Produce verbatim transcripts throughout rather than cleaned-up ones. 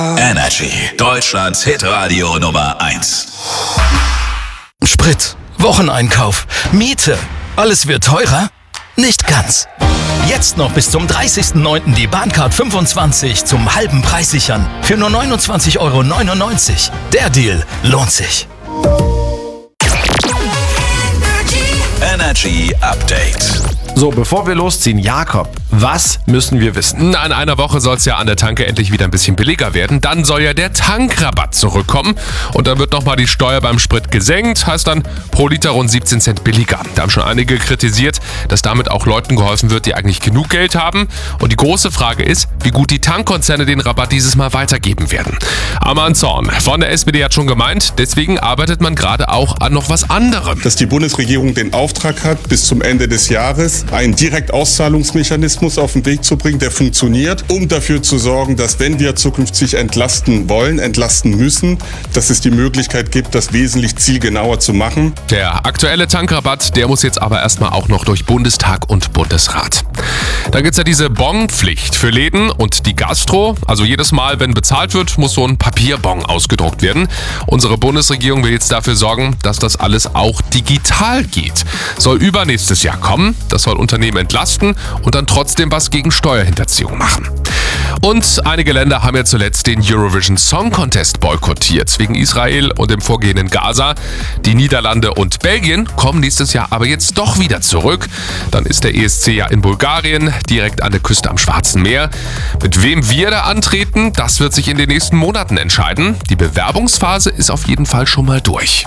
Energy, Deutschlands Hitradio Nummer eins. Sprit, Wocheneinkauf, Miete, alles wird teurer? Nicht ganz. Jetzt noch bis zum dreißigsten neunten die Bahncard fünfundzwanzig zum halben Preis sichern. Für nur neunundzwanzig Euro neunundneunzig. Der Deal lohnt sich. Energy Update. So, bevor wir losziehen, Jakob, was müssen wir wissen? In einer Woche soll es ja an der Tanke endlich wieder ein bisschen billiger werden. Dann soll ja der Tankrabatt zurückkommen. Und dann wird nochmal die Steuer beim Sprit gesenkt. Heißt dann pro Liter rund siebzehn Cent billiger. Da haben schon einige kritisiert, dass damit auch Leuten geholfen wird, die eigentlich genug Geld haben. Und die große Frage ist, wie gut die Tankkonzerne den Rabatt dieses Mal weitergeben werden. Arman Zorn von der S P D hat schon gemeint, deswegen arbeitet man gerade auch an noch was anderem. Dass die Bundesregierung den Auftrag hat, bis zum Ende des Jahres einen Direktauszahlungsmechanismus auf den Weg zu bringen, der funktioniert, um dafür zu sorgen, dass wenn wir zukünftig entlasten wollen, entlasten müssen, dass es die Möglichkeit gibt, das wesentlich zielgenauer zu machen. Der aktuelle Tankrabatt, der muss jetzt aber erstmal auch noch durch Bundestag und Bundesrat. Dann gibt's ja diese Bonpflicht für Läden und die Gastro. Also jedes Mal, wenn bezahlt wird, muss so ein Papierbon ausgedruckt werden. Unsere Bundesregierung will jetzt dafür sorgen, dass das alles auch digital geht. Soll übernächstes Jahr kommen. Das soll Unternehmen entlasten und dann trotzdem was gegen Steuerhinterziehung machen. Und einige Länder haben ja zuletzt den Eurovision Song Contest boykottiert, wegen Israel und dem Vorgehen in Gaza. Die Niederlande und Belgien kommen nächstes Jahr aber jetzt doch wieder zurück. Dann ist der E S C ja in Bulgarien, direkt an der Küste am Schwarzen Meer. Mit wem wir da antreten, das wird sich in den nächsten Monaten entscheiden. Die Bewerbungsphase ist auf jeden Fall schon mal durch.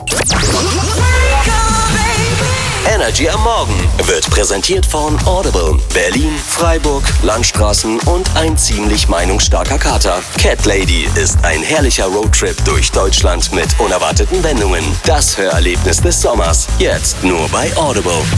Energy am Morgen wird präsentiert von Audible, Berlin, Freiburg, Landstraßen und ein ziemlich meinungsstarker Kater. Cat Lady ist ein herrlicher Roadtrip durch Deutschland mit unerwarteten Wendungen. Das Hörerlebnis des Sommers, jetzt nur bei Audible.